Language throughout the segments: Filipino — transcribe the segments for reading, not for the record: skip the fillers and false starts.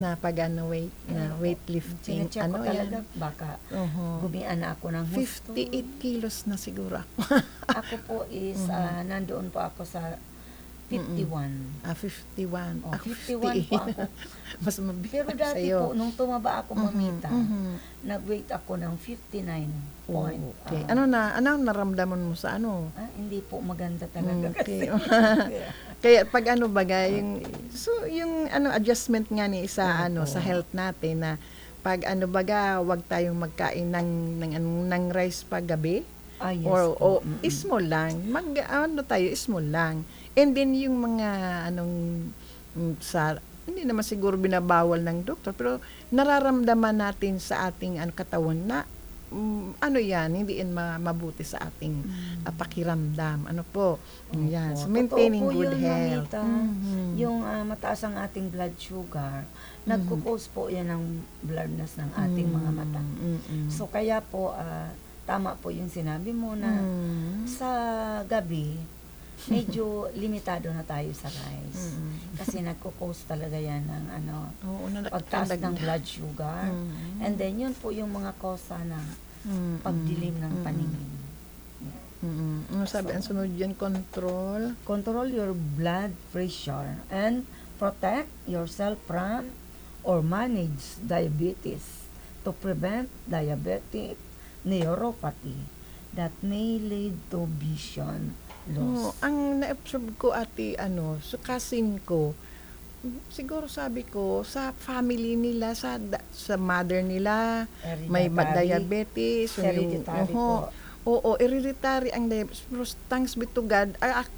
na pag-ano weight, na weightlifting. Sinecheck ko Ano talaga, yan? baka Mhm. gumian na ako ng husto. 58 kilos na siguro ako. Ako po is, nandoon po ako sa 51. 51. Oh, Ako 51 po 58. ako. Mas mabigat Pero dati sa'yo. po, nung tumaba ako, mamita, Mhm. nag-weight ako ng 59 Oh, point. okay. Ano naramdaman mo sa ano? Hindi po maganda talaga Okay. kasi. Kaya pag ano baga, yung ano adjustment nga ni sa Opo. sa health natin na pag ano baga, wag tayong magkain ng rice pag gabi. Yes Or po. small lang. Small lang. And then yung mga hindi naman siguro binabawal ng doktor, pero nararamdaman natin sa ating katawan na hindi yan mabuti sa ating pakiramdam. Ano po? Yan. So, maintaining Totoo po good yun, health. Mamita. Yung mataas ang ating blood sugar, nagkukause po yan ng blurriness ng ating mga mata. So, kaya po, tama po yung sinabi mo na sa gabi, medyo limitado na tayo sa rice. Kasi nagkukause talaga yan ng pagtaas ng blood sugar. And then, yun po yung mga kosa ng pagdilim ng paningin. Ano sabi? Ang sunod yan, control. Control your blood pressure and protect yourself from or manage diabetes to prevent diabetic neuropathy that may lead to vision loss. Ang na-observe ko sukasin ko, siguro sabi ko, sa family nila, sa mother nila, may diabetes. Hereditary po. Oo, hereditary ang diabetes. Pero thanks be to God,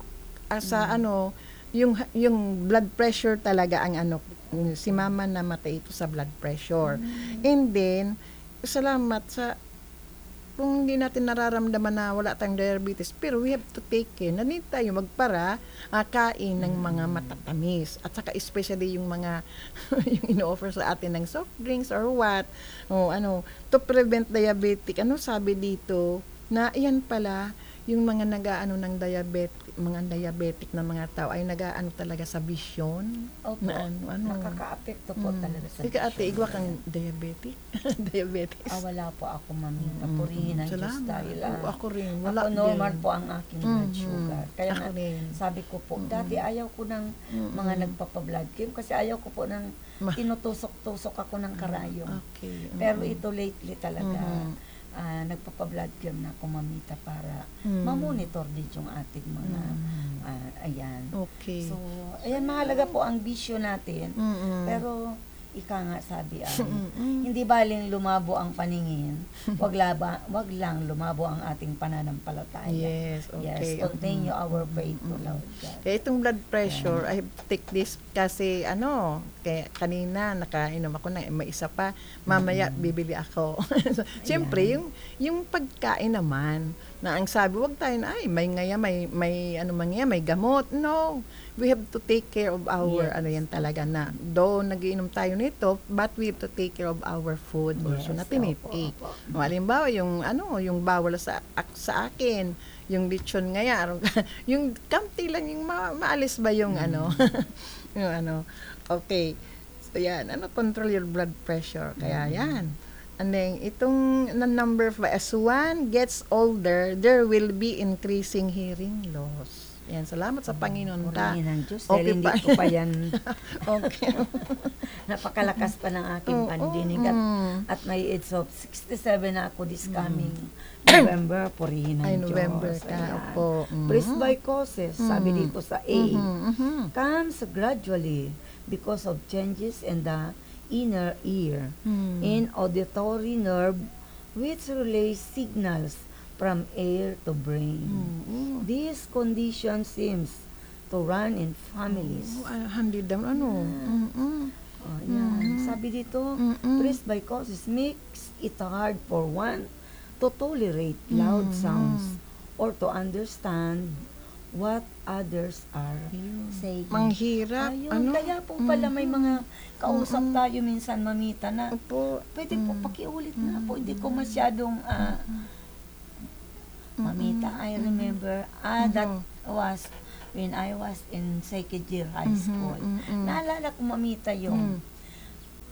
yung blood pressure talaga si mama namatay ito sa blood pressure. And then, salamat sa kung hindi natin nararamdaman na wala tayong diabetes, pero we have to take care. Nanit tayo magpara, kain ng mga matatamis. At saka especially yung mga yung ino-offer sa atin ng soft drinks or what. To prevent diabetic. Ano sabi dito? Na yan pala, yung mga mga diabetic na mga tao ay nagaano talaga sa vision. Opo, nakaka-apekto po talaga sa Ika ate, vision. igwa kang diabetic? Diabetes? Wala po ako, mamita. Purihin ang Diyos dahil ako rin. ako normal po ang aking blood sugar. Kaya Ako rin. sabi ko po, dati ayaw ko ng mga nagpapa-blood chem kasi ayaw ko po ng tinutusok-tusok ako ng karayom. Okay. Pero ito lately talaga, nagpapa-blood chem na ako, mamita, para ma-monitor din yung ating mga ayan. Okay. So, ayan, mahalaga po ang bisyo natin. Pero ika nga sabi hindi baling lumabo ang paningin, wag lang lumabo ang ating pananampalataya. Yes, okay. Yes, continue our faith to Lord God. Kaya itong blood pressure, I take this kasi kaya kanina nakainom ako may isa pa, mamaya bibili ako. Siyempre, yung pagkain naman, na ang sabi, wag tayo na, may gamot. No, we have to take care of our, yan talaga na, though nagiinom tayo nito, but we have to take care of our food also na tinitake. Halimbawa, yung bawal sa akin, yung lechon ngaya, yung kamti lang, yung maalis ba yung okay. So yan, control your blood pressure. Kaya yan. And then, itong number 5, as one gets older, there will be increasing hearing loss. Yan, salamat sa Panginoon. Purihin ang Diyos. Okay Dahil hindi pa. ko pa yan. Okay. Napakalakas pa ng aking pandinig. At may age of 67 na ako this coming November. Purihin ang Diyos. November ka. Opo. Presbycusis, sabi dito sa A, comes gradually because of changes in the inner ear, in auditory nerve, which relays signals from ear to brain. This condition seems to run in families. Handi daw, Yan. Sabi dito, presbycusis makes it hard for one to tolerate loud sounds or to understand what others are saying. Manghirap. Kaya po pala may mga kausap tayo minsan, mamita, na Opo. pwede po pakiulit na po. Hindi ko masyadong mamita. I remember that was when I was in second year high school. Naalala ko, mamita, yung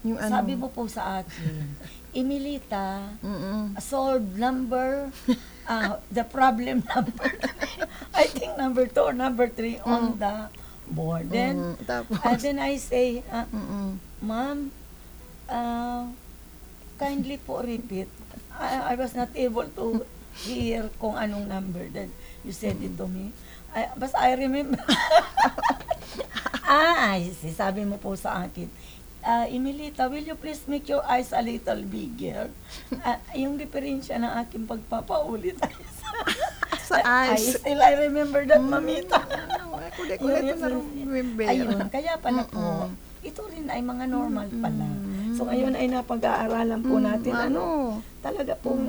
Yung ano? Sabi mo po sa akin, Emilita, Mm-mm. solve number, the problem number, I think number 2 or number 3 on the board. Then, Tapos, then I say, mm-mm. Ma'am, kindly po repeat. I was not able to hear kung anong number that you said it to me. Basta I remember. Sabi mo po sa akin, Emilita, will you please make your eyes a little bigger? Yung diferensya ng aking pagpapaulit ay Sa eyes. I remember that, mamita. Ako di ko na ito na-remember. Ayun, kaya pala po, ito rin ay mga normal pala. So, ngayon ay napag-aaralan po natin, talaga pong,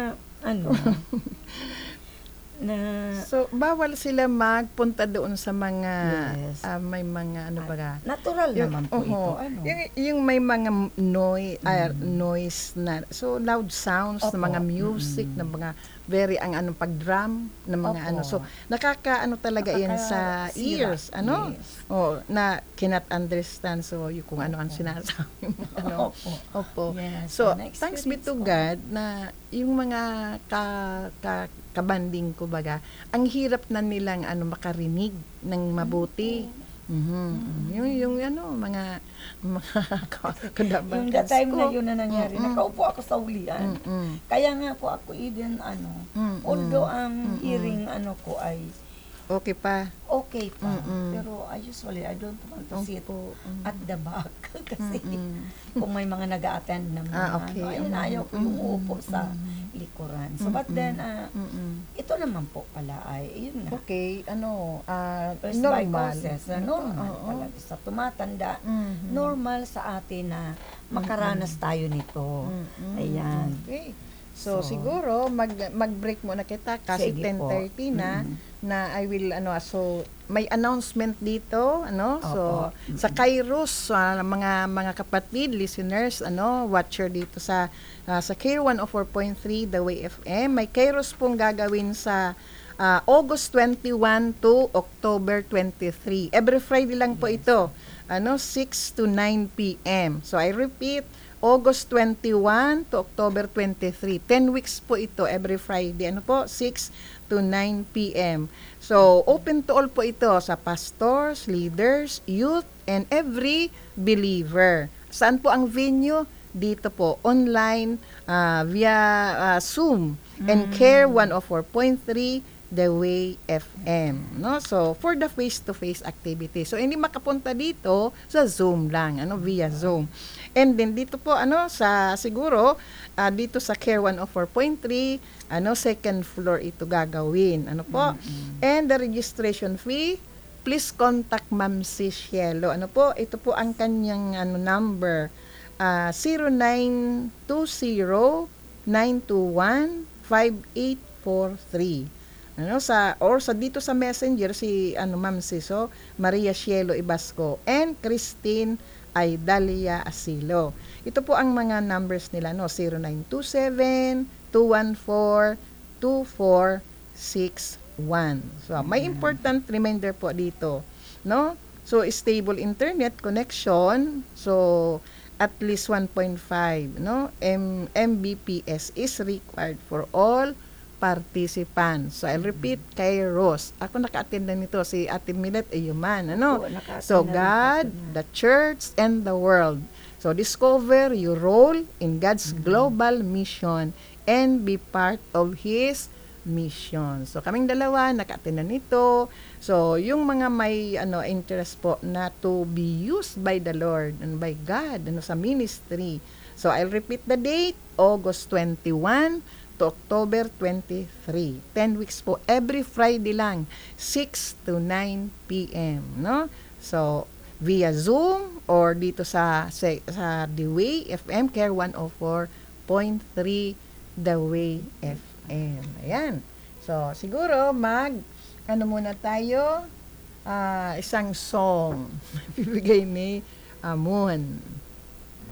So, bawal sila magpunta doon sa mga, Yes. may mga, natural naman po ito. Yung may mga noise na, so loud sounds Opo. na mga music, na mga very pag-drum, na mga Opo. so nakaka talaga yan sa Nakakasira. ears, Yes. na cannot understand, so yung kung ano ang sinasabi mo, Opo. Yes. So, Na-experience thanks be to ko. God na yung mga kabanding ko baga, ang hirap na nilang makarinig ng mabuti. Yung mga kadabang Yung the time na ko. yun na nangyari, nakaupo ako sa ulian. Kaya nga po ako even although ang hearing ko ay Okay pa. okay pa. Pero I don't want to sit Opo. at the back. Kasi kung may mga nag-a-attend na mga Okay. ayun, ayaw ko yung uupo sa likuran. So, but then, ito naman po pala ay, yun nga, Okay, first by normal. causes, normal Oo. talaga. Sa tumatanda, Mhm. normal sa atin na makaranas tayo nito. Ayan. Okay. So, So, siguro mag-break muna kita kasi Sige 10:30 na I will so may announcement dito so Opo. sa Kairos mga kapatid listeners watcher dito sa Care 104.3 The Way FM, may Kairos pong gagawin sa August 21 to October 23. Every Friday lang po ito. 6 to 9 p.m. So I repeat, August 21 to October 23. 10 weeks po ito every Friday. 6 to 9 p.m. So, open to all po ito sa pastors, leaders, youth, and every believer. Saan po ang venue? Dito po, online, via Zoom, and Care 104.3 The Way FM, So, for the face-to-face activity. So, hindi makapunta dito sa Zoom lang, via Zoom. And then dito po siguro dito sa Care 104.3, second floor ito gagawin. And the registration fee, please contact Ma'am C. Cielo. Ito po ang kanyang number, 0920-921-5843. Sa dito sa Messenger si Ma'am Ciso Maria Cielo Ibasco and Christine Aidalia Asilo. Ito po ang mga numbers nila 0927-214-2461. So may important reminder po dito, So stable internet connection, so at least 1.5 Mbps is required for all participants. So, I'll repeat, Kairos. Ako naka-attend na nito, si Ate Milet Ayuman. So, God, the church, and the world. So, discover your role in God's global mission and be part of His mission. So, kaming dalawa, naka-attend na nito. So, yung mga may interest po na to be used by the Lord and by God sa ministry. So, I'll repeat the date, August 21 to October 23. 10 weeks po. Every Friday lang. 6 to 9 p.m. So, via Zoom or dito sa The Way FM, Care 104.3 The Way FM. Ayan. So, siguro muna tayo, isang song. Bibigay ni Amon.